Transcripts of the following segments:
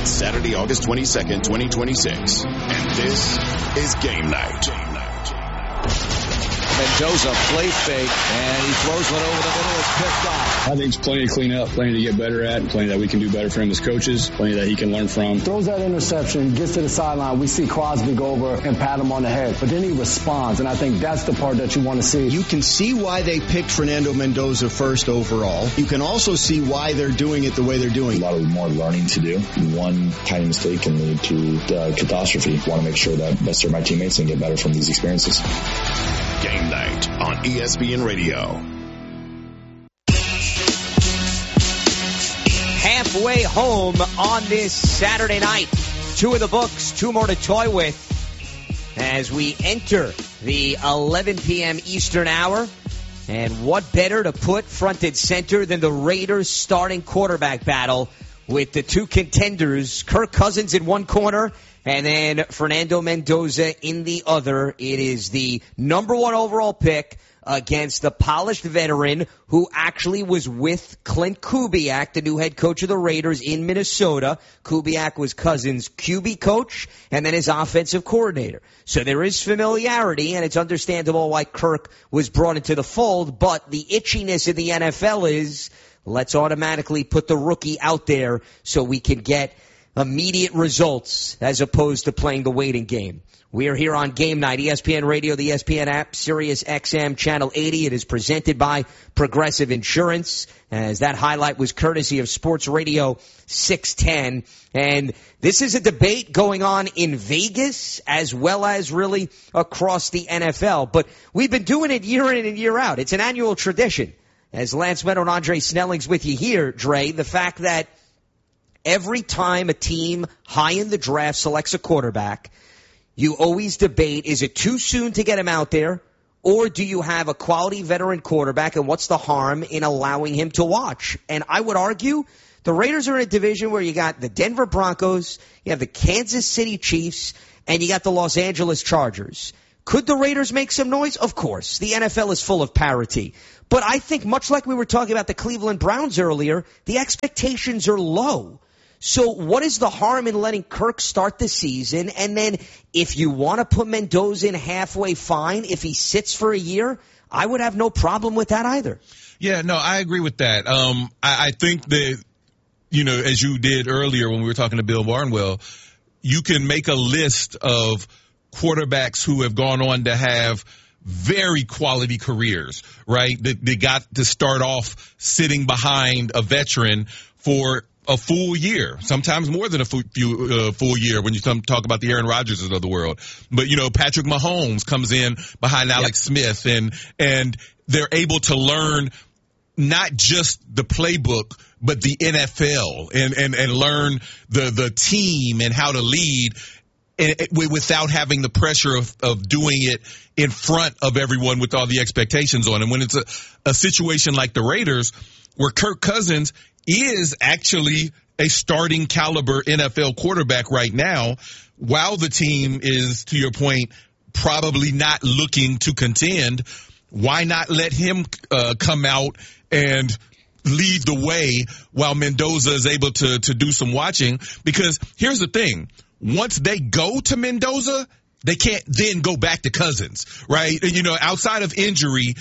It's Saturday, August 22nd, 2026, and this is Game Night. Mendoza play fake, and he throws one over the middle. It's picked off. I think it's plenty to clean up, plenty to get better at, and plenty that we can do better for him as coaches, plenty that he can learn from. Throws that interception, gets to the sideline. We see Crosby go over and pat him on the head, but then he responds, and I think that's the part that you want to see. You can see why they picked Fernando Mendoza first overall. You can also see why they're doing it the way they're doing. A lot of more learning to do. One tiny mistake can lead to catastrophe. I want to make sure that I serve my teammates and get better from these experiences. Game Night on ESPN Radio. Halfway home on this Saturday night. 2 of the books, 2 more to toy with as we enter the 11 p.m. Eastern hour. And what better to put front and center than the Raiders starting quarterback battle with the 2 contenders, Kirk Cousins in one corner and then Fernando Mendoza in the other. It is the number 1 overall pick against the polished veteran who actually was with Clint Kubiak, the new head coach of the Raiders in Minnesota. Kubiak was Cousins' QB coach and then his offensive coordinator. So there is familiarity, and it's understandable why Kirk was brought into the fold, but the itchiness in the NFL is let's automatically put the rookie out there so we can get immediate results as opposed to playing the waiting game. We are here on Game Night, ESPN Radio, the ESPN app, Sirius XM Channel 80. It is presented by Progressive Insurance, as that highlight was courtesy of Sports Radio 610. And this is a debate going on in Vegas as well as really across the NFL. But we've been doing it year in and year out. It's an annual tradition. As Lance Meadow and Andre Snelling's with you here, Dre, the fact that every time a team high in the draft selects a quarterback, you always debate, is it too soon to get him out there, or do you have a quality veteran quarterback, and what's the harm in allowing him to watch? And I would argue the Raiders are in a division where you got the Denver Broncos, you have the Kansas City Chiefs, and you got the Los Angeles Chargers. Could the Raiders make some noise? Of course. The NFL is full of parity. But I think much like we were talking about the Cleveland Browns earlier, the expectations are low. So what is the harm in letting Kirk start the season? And then if you want to put Mendoza in halfway, fine. If he sits for a year, I would have no problem with that either. Yeah, no, I agree with that. I think that, you know, as you did earlier when we were talking to Bill Barnwell, you can make a list of quarterbacks who have gone on to have very quality careers, right? They got to start off sitting behind a veteran for a full year, sometimes more than a full year when you talk about the Aaron Rodgerses of the world. But, you know, Patrick Mahomes comes in behind Alex Smith, and they're able to learn not just the playbook, but the NFL and learn the team and how to lead without having the pressure of doing it in front of everyone with all the expectations on. And when it's a situation like the Raiders where Kirk Cousins is actually a starting caliber NFL quarterback right now, while the team is, to your point, probably not looking to contend, why not let him come out and lead the way while Mendoza is able to do some watching? Because here's the thing. Once they go to Mendoza, they can't then go back to Cousins, right? And, you know, outside of injury,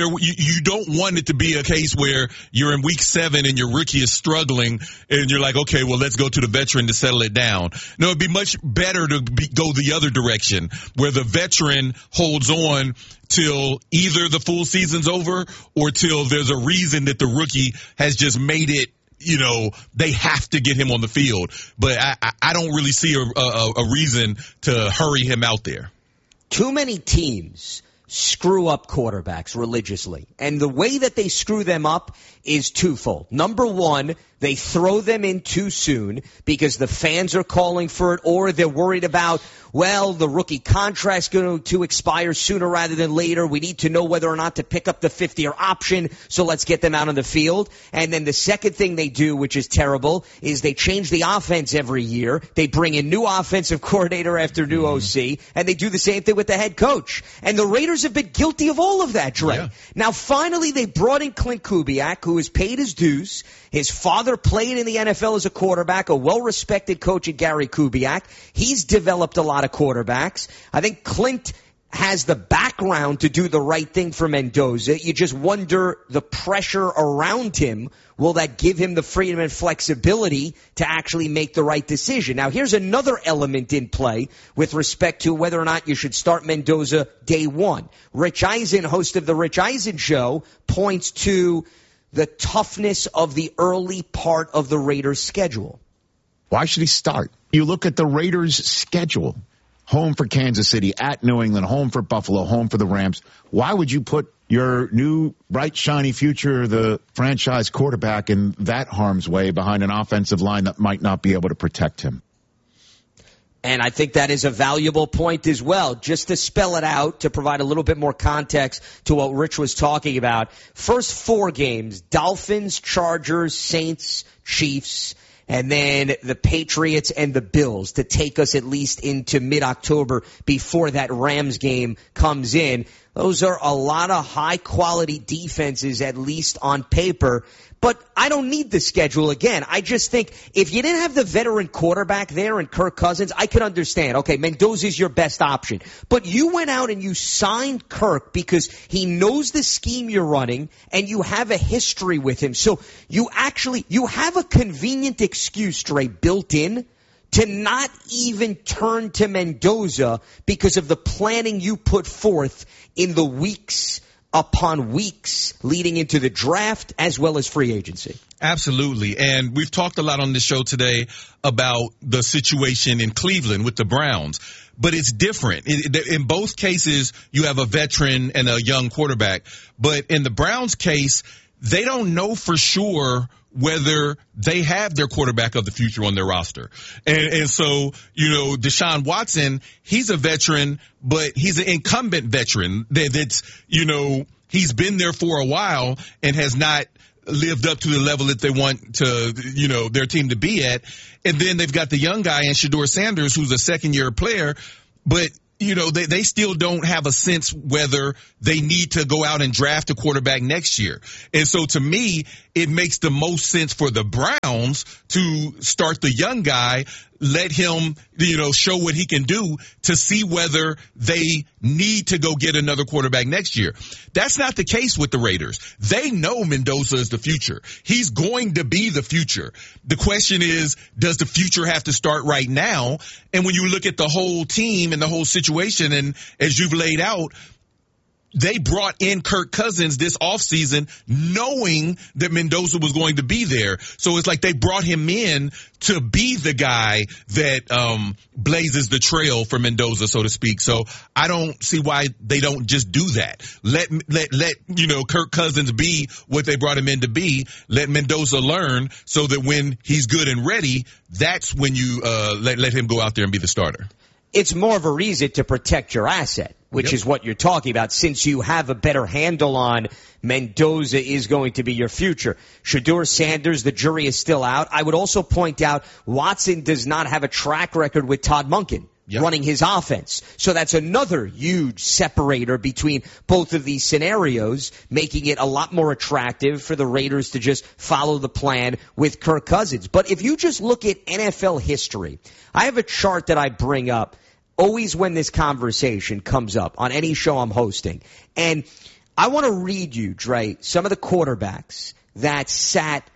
you don't want it to be a case where you're in week 7 and your rookie is struggling and you're like, okay, well, let's go to the veteran to settle it down. No, it'd be much better to go the other direction where the veteran holds on till either the full season's over or till there's a reason that the rookie has just made it, you know, they have to get him on the field. But I don't really see a reason to hurry him out there. Too many teams screw up quarterbacks religiously. And the way that they screw them up is twofold. Number one, they throw them in too soon because the fans are calling for it, or they're worried about, well, the rookie contract's going to expire sooner rather than later. We need to know whether or not to pick up the 5th-year option, so let's get them out on the field. And then the second thing they do, which is terrible, is they change the offense every year. They bring in new offensive coordinator after new OC, and they do the same thing with the head coach. And the Raiders have been guilty of all of that, Dre. Yeah. Now, finally, they brought in Clint Kubiak, who has paid his dues. His father father played in the NFL as a quarterback, a well-respected coach at Gary Kubiak. He's developed a lot of quarterbacks. I think Clint has the background to do the right thing for Mendoza. You just wonder the pressure around him. Will that give him the freedom and flexibility to actually make the right decision? Now, here's another element in play with respect to whether or not you should start Mendoza day one. Rich Eisen, host of the Rich Eisen Show, points to the toughness of the early part of the Raiders' schedule. Why should he start? You look at the Raiders' schedule. Home for Kansas City, at New England, home for Buffalo, home for the Rams. Why would you put your new bright, shiny future, the franchise quarterback, in that harm's way behind an offensive line that might not be able to protect him? And I think that is a valuable point as well. Just to spell it out, to provide a little bit more context to what Rich was talking about. First 4 games, Dolphins, Chargers, Saints, Chiefs, and then the Patriots and the Bills to take us at least into mid-October before that Rams game comes in. Those are a lot of high-quality defenses, at least on paper. But I don't need the schedule again. I just think if you didn't have the veteran quarterback there and Kirk Cousins, I could understand. Okay, Mendoza's your best option. But you went out and you signed Kirk because he knows the scheme you're running and you have a history with him. So you have a convenient excuse, Dre, built in to not even turn to Mendoza because of the planning you put forth in the weeks upon weeks leading into the draft as well as free agency. Absolutely. And we've talked a lot on this show today about the situation in Cleveland with the Browns. But it's different. In both cases, you have a veteran and a young quarterback. But in the Browns case, they don't know for sure whether they have their quarterback of the future on their roster. And so, Deshaun Watson, he's a veteran, but he's an incumbent veteran that's, he's been there for a while and has not lived up to the level that they want to, their team to be at. And then they've got the young guy in Shedeur Sanders, who's a second-year player, but they still don't have a sense whether they need to go out and draft a quarterback next year. And so to me, it makes the most sense for the Browns to start the young guy, let him, show what he can do to see whether they need to go get another quarterback next year. That's not the case with the Raiders. They know Mendoza is the future. He's going to be the future. The question is, does the future have to start right now? And when you look at the whole team and the whole situation, and as you've laid out, they brought in Kirk Cousins this offseason knowing that Mendoza was going to be there. So it's like they brought him in to be the guy that blazes the trail for Mendoza, so to speak. So I don't see why they don't just do that. Let Kirk Cousins be what they brought him in to be. Let Mendoza learn so that when he's good and ready, that's when you let him go out there and be the starter. It's more of a reason to protect your asset, which is what you're talking about, since you have a better handle on Mendoza is going to be your future. Shedeur Sanders, the jury is still out. I would also point out Watson does not have a track record with Todd Monken running his offense. So that's another huge separator between both of these scenarios, making it a lot more attractive for the Raiders to just follow the plan with Kirk Cousins. But if you just look at NFL history, I have a chart that I bring up always when this conversation comes up on any show I'm hosting. And I want to read you, Dre, some of the quarterbacks that sat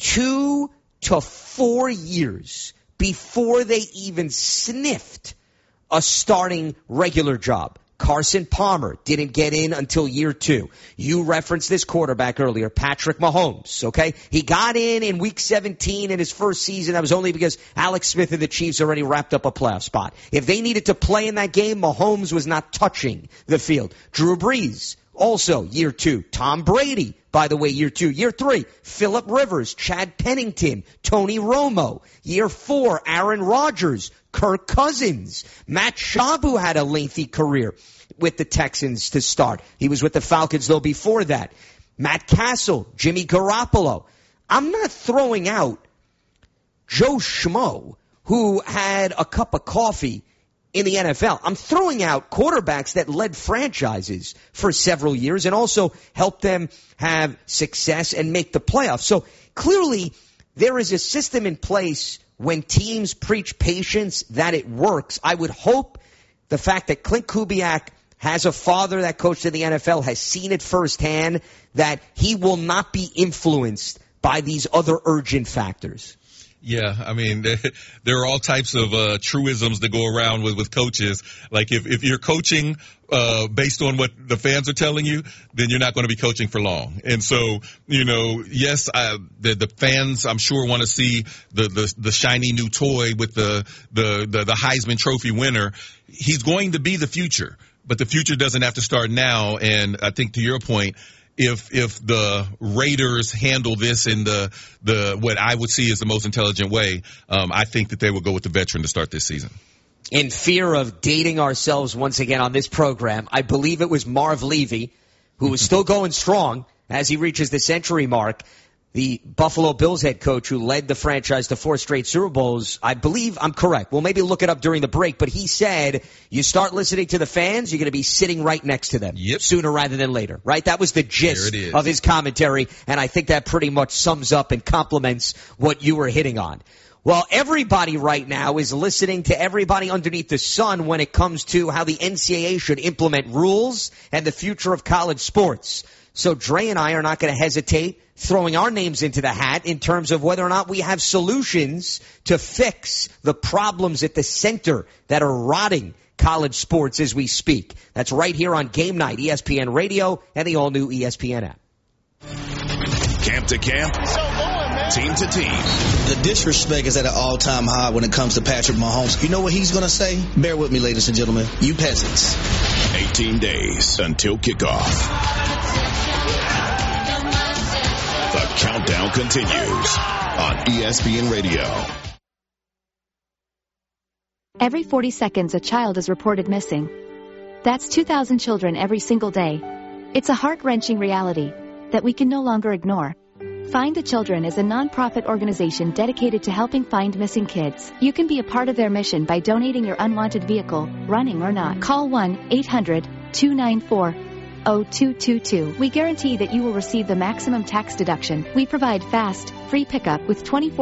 2 to 4 years before they even sniffed a starting regular job. Carson Palmer didn't get in until year 2. You referenced this quarterback earlier, Patrick Mahomes, okay? He got in week 17 in his first season. That was only because Alex Smith and the Chiefs already wrapped up a playoff spot. If they needed to play in that game, Mahomes was not touching the field. Drew Brees, also year 2. Tom Brady, by the way, year 2. Year 3, Phillip Rivers, Chad Pennington, Tony Romo. Year 4, Aaron Rodgers, Kirk Cousins. Matt Schaub, who had a lengthy career with the Texans to start. He was with the Falcons, though, before that. Matt Castle, Jimmy Garoppolo. I'm not throwing out Joe Schmo, who had a cup of coffee in the NFL. I'm throwing out quarterbacks that led franchises for several years and also helped them have success and make the playoffs. So clearly, there is a system in place when teams preach patience that it works. I would hope the fact that Clint Kubiak has a father that coached in the NFL, has seen it firsthand, that he will not be influenced by these other urgent factors. Yeah, I mean, there are all types of truisms that go around with coaches. Like if you're coaching based on what the fans are telling you, then you're not going to be coaching for long. And so, yes, the fans, I'm sure, want to see the shiny new toy with the Heisman Trophy winner. He's going to be the future, but the future doesn't have to start now. And I think, to your point, if the Raiders handle this in the what I would see as the most intelligent way, I think that they will go with the veteran to start this season. In fear of dating ourselves once again on this program, I believe it was Marv Levy, who is still going strong as he reaches the century mark. The Buffalo Bills head coach who led the franchise to 4 straight Super Bowls, I believe I'm correct. We'll maybe look it up during the break, but he said you start listening to the fans, you're going to be sitting right next to them sooner rather than later, right? That was the gist of his commentary, and I think that pretty much sums up and complements what you were hitting on. Well, everybody right now is listening to everybody underneath the sun when it comes to how the NCAA should implement rules and the future of college sports. So Dre and I are not going to hesitate throwing our names into the hat in terms of whether or not we have solutions to fix the problems at the center that are rotting college sports as we speak. That's right here on Game Night, ESPN Radio, and the all-new ESPN app. Camp to camp, team to team. The disrespect is at an all-time high when it comes to Patrick Mahomes. You know what he's going to say? Bear with me, ladies and gentlemen. You peasants. 18 days until kickoff. The countdown continues on ESPN Radio. Every 40 seconds, a child is reported missing. That's 2,000 children every single day. It's a heart-wrenching reality that we can no longer ignore. Find the Children is a non-profit organization dedicated to helping find missing kids. You can be a part of their mission by donating your unwanted vehicle, running or not. Call 1-800-294-0222. We guarantee that you will receive the maximum tax deduction. We provide fast, free pickup with 24